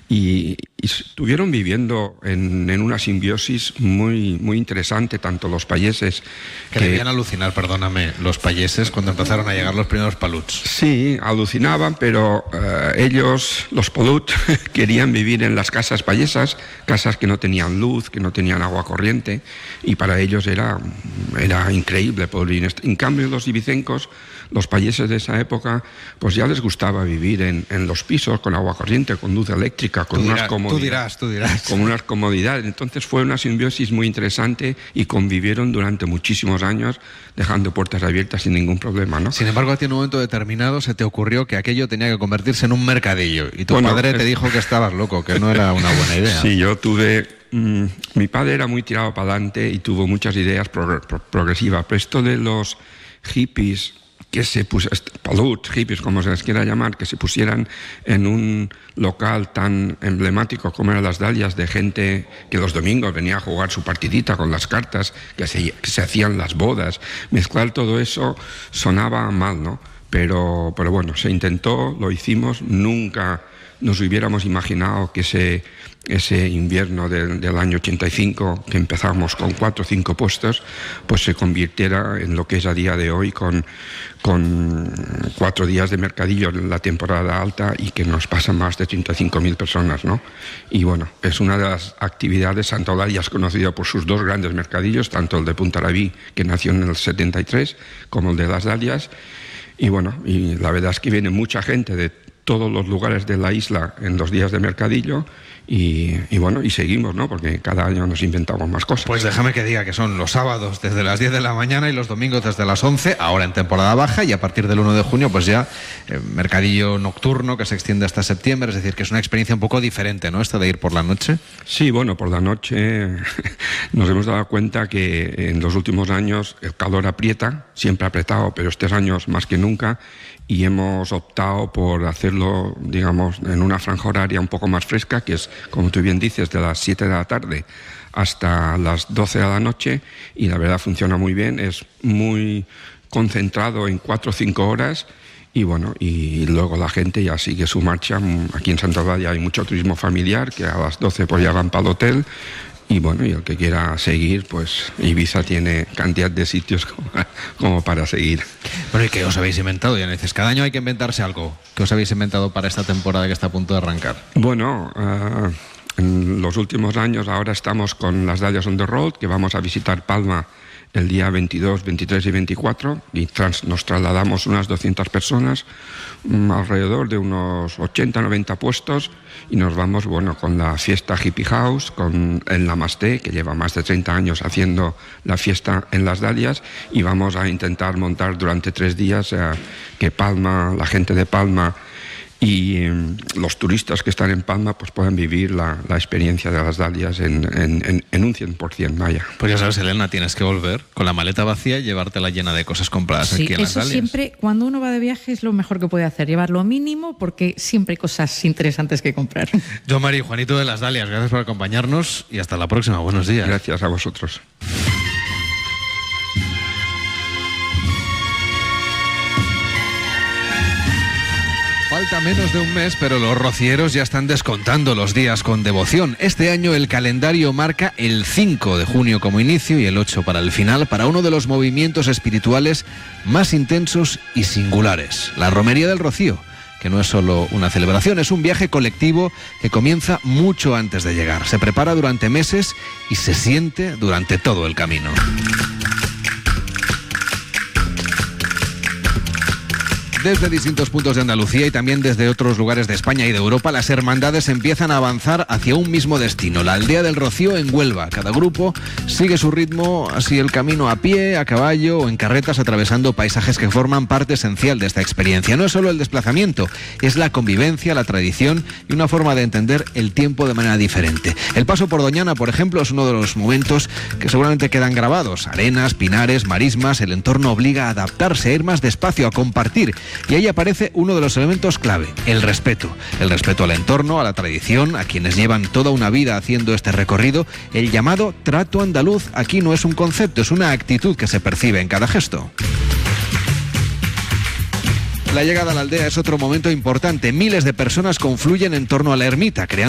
y estuvieron viviendo en una simbiosis muy, muy interesante, tanto los payeses... Que debían alucinar, perdóname, los payeses cuando empezaron a llegar los primeros paluts. Sí, alucinaban, pero ellos, los palut, querían vivir en las casas payesas, casas que no tenían luz, que no tenían agua corriente, y para ellos era increíble poder vivir. En cambio, los ibicencos, los payeses de esa época, pues ya les gustaba vivir en los pisos, con agua corriente, con luz eléctrica, con unas comodidades. Tú dirás. Con unas comodidades. Entonces fue una simbiosis muy interesante y convivieron durante muchísimos años, dejando puertas abiertas sin ningún problema, ¿no? Sin embargo, a ti en un momento determinado se te ocurrió que aquello tenía que convertirse en un mercadillo y tu padre te dijo que estabas loco, que no era una buena idea. Sí, yo tuve... mi padre era muy tirado para adelante y tuvo muchas ideas progresivas, pero esto de los hippies que se hippies como se les quiera llamar, que se pusieran en un local tan emblemático como eran las Dalias, de gente que los domingos venía a jugar su partidita con las cartas, que se hacían las bodas, mezclar todo eso sonaba mal, ¿no? Pero bueno, se intentó, lo hicimos, nunca nos hubiéramos imaginado que ese invierno del año 85, que empezamos con 4 o 5 puestos, pues se convirtiera en lo que es a día de hoy con 4 días de mercadillo en la temporada alta y que nos pasan más de 35.000 personas, ¿no? Y bueno, es una de las actividades. Santa Eulalia es conocida por sus 2 grandes mercadillos, tanto el de Puntarabí, que nació en el 73, como el de las Dalias. Y bueno, y la verdad es que viene mucha gente de todos los lugares de la isla en los días de mercadillo y bueno, y seguimos, ¿no? Porque cada año nos inventamos más cosas. Pues déjame que diga que son los sábados desde las 10 de la mañana y los domingos desde las 11, ahora en temporada baja, y a partir del 1 de junio pues ya mercadillo nocturno que se extiende hasta septiembre, es decir, que es una experiencia un poco diferente, ¿no? Esto de ir por la noche. Sí, bueno, por la noche nos hemos dado cuenta que en los últimos años el calor aprieta, siempre ha apretado, pero estos años más que nunca, y hemos optado por hacerlo, digamos, en una franja horaria un poco más fresca, que es, como tú bien dices, de las 7 de la tarde hasta las 12 de la noche, y la verdad funciona muy bien, es muy concentrado en 4 o 5 horas, y bueno, y luego la gente ya sigue su marcha. Aquí en Santa Eulalia hay mucho turismo familiar, que a las 12 pues ya van para el hotel. Y bueno, y el que quiera seguir, pues Ibiza tiene cantidad de sitios como para seguir. Bueno, ¿y qué os habéis inventado? Ya dices, cada año hay que inventarse algo. ¿Qué os habéis inventado para esta temporada que está a punto de arrancar? Bueno, en los últimos años ahora estamos con las Dalias on the Road, que vamos a visitar Palma el día 22, 23 y 24, y nos trasladamos unas 200 personas, alrededor de unos 80, 90 puestos, y nos vamos, bueno, con la fiesta Hippie House, con el Namaste, que lleva más de 30 años haciendo la fiesta en las Dalias, y vamos a intentar montar durante 3 días que Palma, la gente de Palma y los turistas que están en Palma pues puedan vivir la experiencia de las Dalias en un 100%, vaya. Pues ya sabes, Elena, tienes que volver con la maleta vacía y llevártela llena de cosas compradas aquí en las Dalias. Siempre, cuando uno va de viaje, es lo mejor que puede hacer, llevar lo mínimo, porque siempre hay cosas interesantes que comprar. Yo, Mari, Juanito de las Dalias, gracias por acompañarnos y hasta la próxima. Buenos días. Gracias a vosotros. Falta menos de un mes, pero los rocieros ya están descontando los días con devoción. Este año el calendario marca el 5 de junio como inicio y el 8 para el final, para uno de los movimientos espirituales más intensos y singulares, la Romería del Rocío, que no es solo una celebración, es un viaje colectivo que comienza mucho antes de llegar. Se prepara durante meses y se siente durante todo el camino. Desde distintos puntos de Andalucía y también desde otros lugares de España y de Europa, las hermandades empiezan a avanzar hacia un mismo destino, la Aldea del Rocío en Huelva. Cada grupo sigue su ritmo, así el camino a pie, a caballo o en carretas, atravesando paisajes que forman parte esencial de esta experiencia. No es solo el desplazamiento, es la convivencia, la tradición y una forma de entender el tiempo de manera diferente. El paso por Doñana, por ejemplo, es uno de los momentos que seguramente quedan grabados. Arenas, pinares, marismas, el entorno obliga a adaptarse, a ir más despacio, a compartir. Y ahí aparece uno de los elementos clave, el respeto. El respeto al entorno, a la tradición, a quienes llevan toda una vida haciendo este recorrido. El llamado trato andaluz aquí no es un concepto, es una actitud que se percibe en cada gesto. La llegada a la aldea es otro momento importante. Miles de personas confluyen en torno a la ermita, creando